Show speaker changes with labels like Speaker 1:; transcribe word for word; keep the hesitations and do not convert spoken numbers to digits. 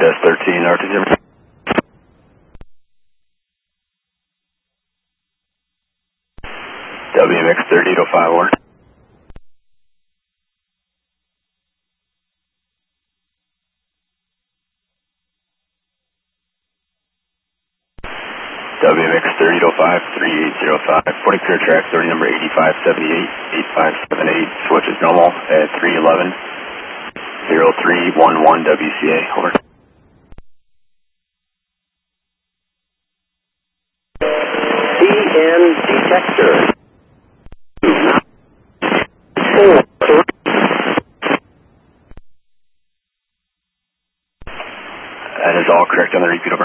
Speaker 1: S thirteen, R T zero. W M X thirty-eight oh five, over. W M X thirty-eight oh five, thirty-eight oh five, forty clear track, thirty number eighty-five seventy-eight, eighty-five seventy-eight, switch is normal at three eleven, zero three one one W C A, over.
Speaker 2: C N detector. Four, three.
Speaker 1: That is all correct on the repeat, over.